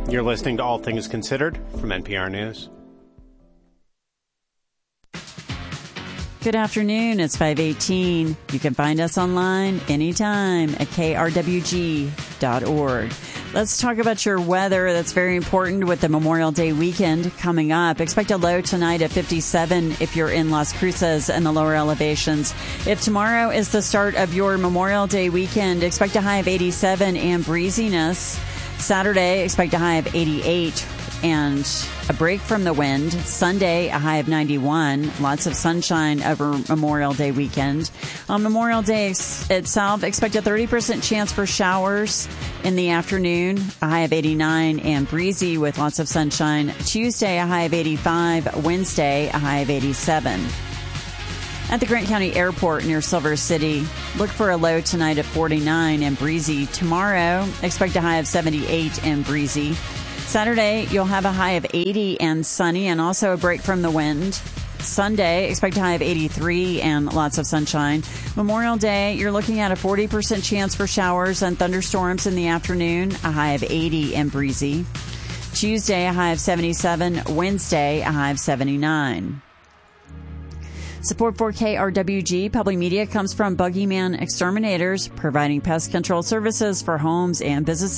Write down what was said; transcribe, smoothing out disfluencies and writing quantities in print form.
You're listening to All Things Considered from NPR News. Good afternoon. It's 5:18. You can find us online anytime at krwg.org. Let's talk about your weather. That's very important with the Memorial Day weekend coming up. Expect a low tonight at 57 if you're in Las Cruces and the lower elevations. If tomorrow is the start of your Memorial Day weekend, expect a high of 87 and breeziness. Saturday, expect a high of 88 and a break from the wind. Sunday, a high of 91. Lots of sunshine over Memorial Day weekend. On Memorial Day itself, expect a 30% chance for showers in the afternoon. A high of 89 and breezy with lots of sunshine. Tuesday, a high of 85. Wednesday, a high of 87. At the Grant County Airport near Silver City, look for a low tonight at 49 and breezy. Tomorrow, expect a high of 78 and breezy. Saturday, you'll have a high of 80 and sunny and also a break from the wind. Sunday, expect a high of 83 and lots of sunshine. Memorial Day, you're looking at a 40% chance for showers and thunderstorms in the afternoon, a high of 80 and breezy. Tuesday, a high of 77. Wednesday, a high of 79. Support for KRWG Public Media comes from Buggyman Exterminators, providing pest control services for homes and businesses